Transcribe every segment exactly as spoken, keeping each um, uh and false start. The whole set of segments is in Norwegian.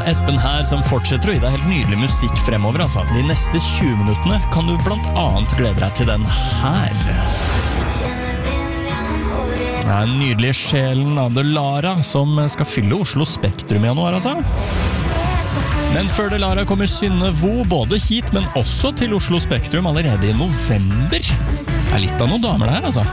Espen her som fortsetter å gi deg helt nydelig musikk fremover, altså. De neste tjue minuttene kan du blant annet glede deg til den her. Det er den nydelige sjelen av The Lara som skal fylle Oslo Spektrum i januar, altså. Men før The Lara kommer Synne Vo både hit, men også til Oslo Spektrum allerede i november. Det er litt av noen damer det her, altså.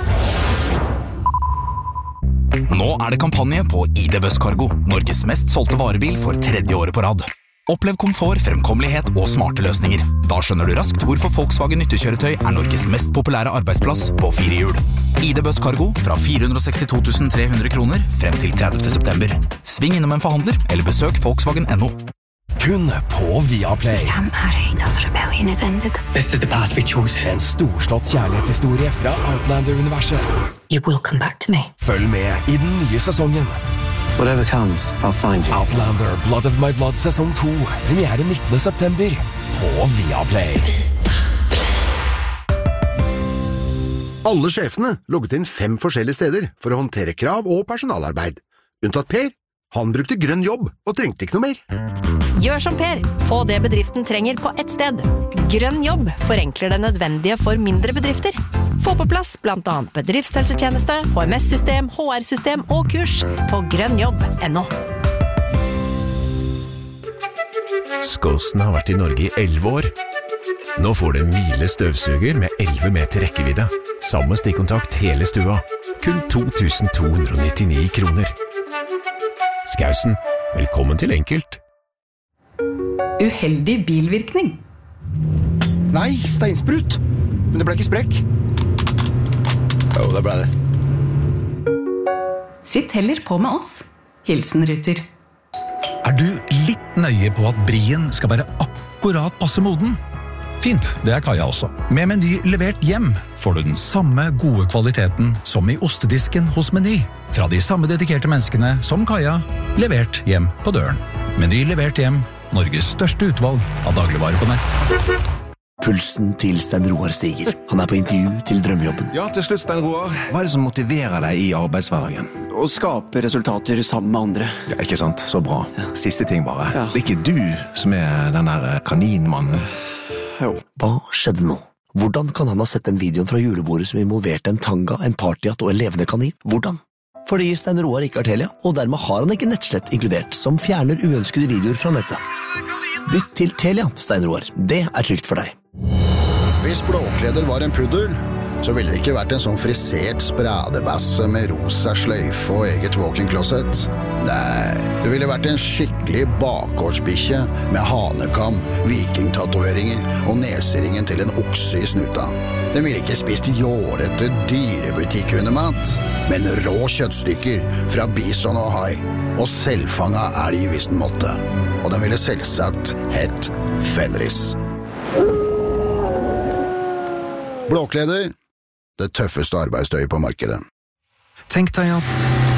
Nå er det kampanje på I D Buss Cargo, Norges mest solgte varebil for tredje året på rad. Opplev komfort, fremkommelighet og smarte løsninger. Da skjønner du raskt hvorfor Volkswagen nyttekjøretøy er Norges mest populære arbeidsplass på fire hjul. I D Buss Cargo fra fire hundre og sekstito tusen tre hundre kroner frem til tredivte september. Sving innom en forhandler eller besøk Volkswagen punktum no. Kun på Viaplay. We can't marry until the rebellion is ended. This is the path we chose. En storslått kjærlighetshistorie fra Outlander-universet. You will come back to me. Følg med i den nye sesongen. Whatever comes, I'll find you. Outlander, Blood of My Blood, sesong to. Premiere nittende september på Viaplay. Alle sjefene logget inn fem forskjellige steder for å håndtere krav og personalarbeid. Unntatt Per. Han brukte grønn jobb og trengte ikke noe mer. Gjør som Per. Få det bedriften trenger på ett sted. Grønn jobb forenkler det nødvendige for mindre bedrifter. Få på plass blant annet bedriftshelsetjeneste, H M S-system, H R-system og kurs på grønnjobb punktum no. Skåsen har vært i Norge i elleve år. Nå får du en Miele støvsuger med elleve meter rekkevidde. Samme stikkontakt hele stua. Kun to tusen to hundre og nittini kroner. Skausen, velkommen til Enkelt. Uheldig bilvirkning. Nei, steinsprut. Men det ble ikke sprekk. Jo, det ble det. Sitt heller på med oss. Hilsen Ruter. Er du litt nøye på at brien skal være akkurat passe moden? Fint, det er Kaja også. Med Meny levert hjem får du den samme gode kvaliteten som i ostedisken hos Meny. Fra de samme dedikerte menneskene som Kaja, levert hjem på døren. Meny levert hjem, Norges største utvalg av dagligvarer på nett. Pulsen til Stein Roar stiger. Han er på intervju til drømmejobben. Ja, til slutt, Stein Roar. Hva er det som motiverer deg i arbeidshverdagen? Å skape resultater sammen med andre. Ja, ikke sant? Så bra. Siste ting bare. Ja. Det er ikke du som er den der kaninmannen. Jo. Hva skjedde nå? Hvordan kan han ha sett den videoen fra julebordet som involverte en tanga, en partyhatt og en levende kanin? Hvordan? Fordi Stein Roar ikke har Telia, og dermed har han ikke nettslett inkludert, som fjerner uønskede videoer fra nettet. Bytt til Telia, Stein Roar. Det er trygt for deg. Hvis Blåkleder var en puddel, så ville det ikke vært en sånn frisert spradebasse med rosa sløyfe og eget walk-in-closet. Nei, det ville vært en skikkelig bakgårdsbikkje med hanekam, vikingtatoveringer og neseringen til en okse i snuta. Den ville ikke spist jårete dyrebutikkhundemat, men rå kjøttstykker fra bison og hai, og selvfanga elg hvis den måtte. Og den ville selvsagt hett Fenris. Blåkleder, det tøffeste arbeidstøyet på markedet. Tenk deg at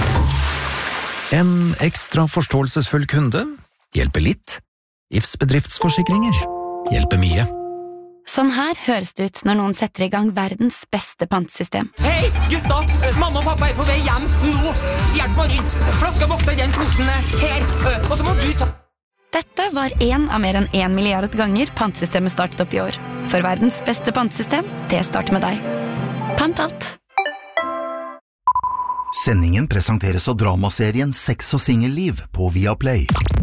en ekstra forståelsesfull kunde hjelper litt. I F S bedriftsforsikringer hjelper mye. Sånn her høres det ut når noen setter i gang verdens beste pantesystem. Hei, gutta! Mamma og pappa er på vei hjem nå! Hjelp meg inn! Flaska vokser i den posen her, og så må du ta... Dette var en av mer enn en milliard ganger pantesystemet startet opp i år. For verdens beste pantesystem, det starter med deg. Pant alt! Sendingen presenteres av dramaserien Sex og Singelliv på Viaplay.